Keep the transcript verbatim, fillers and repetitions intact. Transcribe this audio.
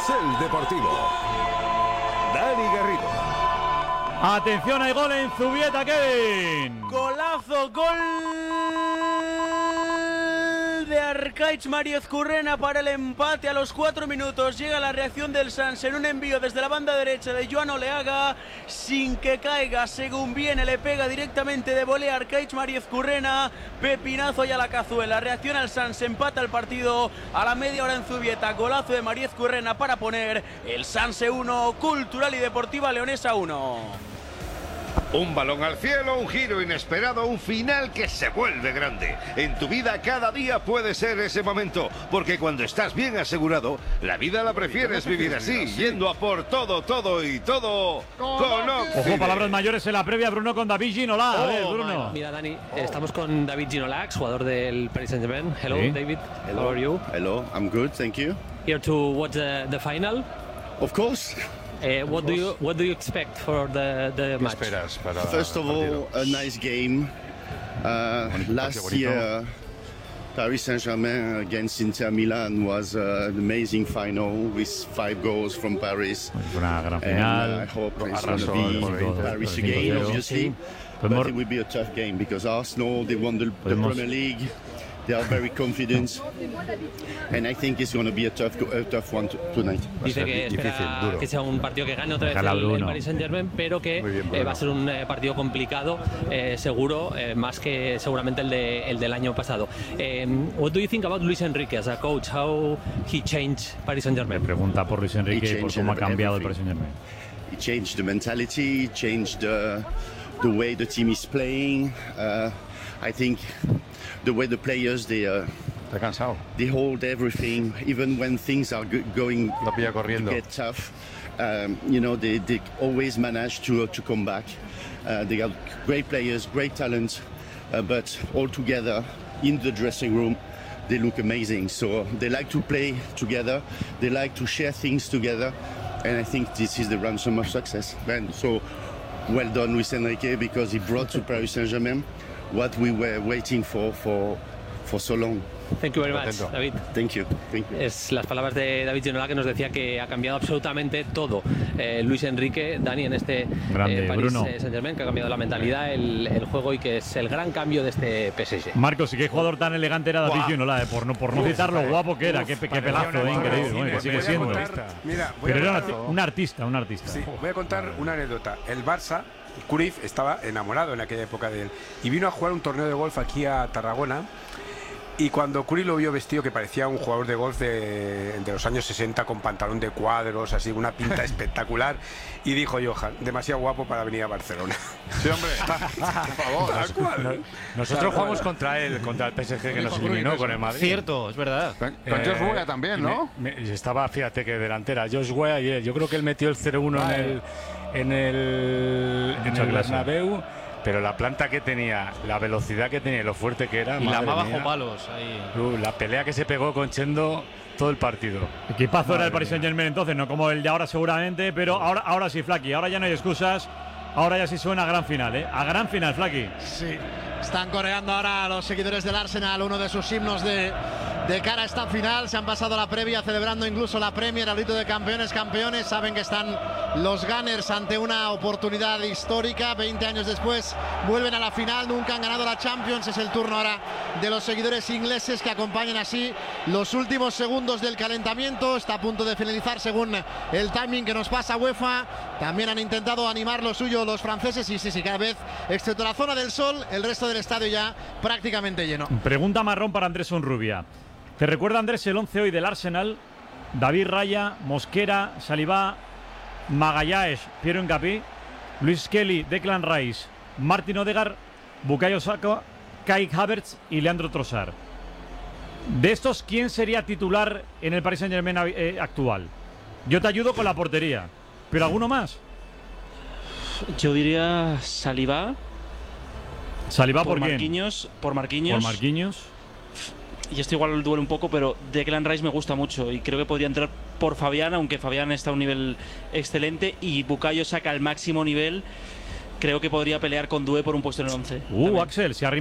Carrusel Deportivo. Dani Garrido. Atención, hay gol en Zubieta, Kevin. Golazo, gol de Arkaich Mariezcurrena para el empate a los cuatro minutos. Llega la reacción del Sanse en un envío desde la banda derecha de Joan Oleaga, sin que caiga, según viene, le pega directamente de volea Arkaich Mariezcurrena, pepinazo y a la cazuela. Reacción al Sanse, empata el partido a la media hora en Zubieta. Golazo de Mariezcurrena para poner el Sanse uno, Cultural y Deportiva Leonesa uno. Un balón al cielo, un giro inesperado, un final que se vuelve grande. En tu vida cada día puede ser ese momento, porque cuando estás bien asegurado, la vida la prefieres vivir así, yendo a por todo, todo y todo con Oxide. Ojo, palabras mayores en la previa, Bruno, con David Ginola. A ver, Bruno. Oh, mira, Dani, estamos con David Ginola, jugador del Paris Saint-Germain. Hello, Sí. David. Hello. How are you? Hello, I'm good, thank you. Here to watch the, the final. Of course. Uh, what do you what do you expect for the the match? Esperas para First of all, a nice game. Uh, last year, Paris Saint-Germain against Inter Milan was uh, an amazing final with five goals from Paris. Una gran And uh, final. I hope it's going Arrasó to be el Inter. Paris cinco again, cero. obviously. But Podemos- it will be a tough game because Arsenal, they won the, the Podemos- Premier League. They are very confident. And I think it's going to be a tough, a tough one to, tonight. Dice que difícil, espera duro. que sea un partido que gane otra vez Déjala, el, el Bruno. Paris Saint-Germain, pero que Muy bien, eh, Bruno. va a ser un eh, partido complicado, eh, seguro, eh, más que seguramente el, de, el del año pasado. Eh, what do you think about Luis Enrique as a coach? How he changed Paris Me Saint-Germain? pregunta por Luis Enrique y por changed cómo ha cambiado el everything. Paris Saint-Germain. He changed the mentality, changed the, the way the team is playing. Uh, I think the way the players, they, uh, Está cansado. they hold everything, even when things are go- going Lo pilla to corriendo. get tough. Um, you know, they, they always manage to, to come back. Uh, they got great players, great talent, uh, but all together in the dressing room, they look amazing. So they like to play together, they like to share things together, and I think this is the ransom of success. And so well done, Luis Enrique, because he brought to Paris Saint-Germain what we were waiting for for, for so long. Thank you very much, Contento. David. Thank you. Thank you. Es las palabras de David Ginola, que nos decía que ha cambiado absolutamente todo. Eh, Luis Enrique, Dani, en este Grande, eh, Paris Bruno. eh, Saint-Germain, que ha cambiado la mentalidad, el, el juego, y que es el gran cambio de este P S G. Marcos, y qué jugador tan elegante era David Ginola, eh, por no, por no citar lo guapo que era, qué, qué parecía pelazo, una eh, increíble, madre, bueno, que sí, sigue voy a siendo. contar- Mira, voy a Pero era un contar- arti- un artista, un artista. Sí, voy a contar una anécdota. El Barça, Cruyff, estaba enamorado en aquella época de él y vino a jugar un torneo de golf aquí a Tarragona. Y cuando Cruyff lo vio vestido, que parecía un jugador de golf de, de los años sesenta, con pantalón de cuadros, así, una pinta espectacular, y dijo Johan, demasiado guapo para venir a Barcelona. Sí, hombre. Por favor. Tal cual. Nosotros Tal jugamos cual. contra él, contra el P S G, que nos Dijo eliminó Cruyff con eso. el Madrid. Cierto, es verdad. Con, con Josh Weah también, ¿no? Me- me- estaba, fíjate que delantera, Josh Weah y él. Yo creo que él metió el cero uno en el, en el, en Mucha el clase. Bernabéu, pero la planta que tenía, la velocidad que tenía y lo fuerte que era. Y la madre más bajo mía. palos. Ahí. Uh, la pelea que se pegó con Chendo todo el partido. Equipazo era el Madre Paris mía. Saint-Germain entonces, no como el de ahora seguramente, pero ahora, ahora sí, Flaky, ahora ya no hay excusas, ahora ya sí suena a gran final, ¿eh? A gran final, Flaky. Sí, están coreando ahora los seguidores del Arsenal uno de sus himnos de, de cara a esta final. Se han pasado la previa celebrando incluso la Premier, al grito de campeones, campeones. Saben que están los Gunners ante una oportunidad histórica. veinte años después vuelven a la final, nunca han ganado la Champions. Es el turno ahora de los seguidores ingleses, que acompañan así los últimos segundos del calentamiento. Está a punto de finalizar según el timing que nos pasa UEFA. También han intentado animar lo suyo los franceses, y sí, sí, cada vez, excepto la zona del sol, el resto del estadio ya prácticamente lleno. Pregunta marrón para Andrés Onrubia. ¿Te recuerda, Andrés, el once hoy del Arsenal? David Raya, Mosquera, Salivá, Magallanes, Piero Ngapi, Luis Kelly, Declan Rice, Martin Odegaard, Bukayo Saka, Kai Havertz y Leandro Trossard. De estos, ¿quién sería titular en el Paris Saint-Germain eh, actual? Yo te ayudo con la portería, pero ¿alguno más? Yo diría Saliba. Salivá, ¿por, por quién? Marquinhos, por Marquinhos. Por Marquinhos. Y esto igual duele un poco, pero Declan Rice me gusta mucho y creo que podría entrar por Fabián, aunque Fabián está a un nivel excelente y Bukayo Saka al máximo nivel. Creo que podría pelear con Doué por un puesto en el once. Uh, Axel, se ha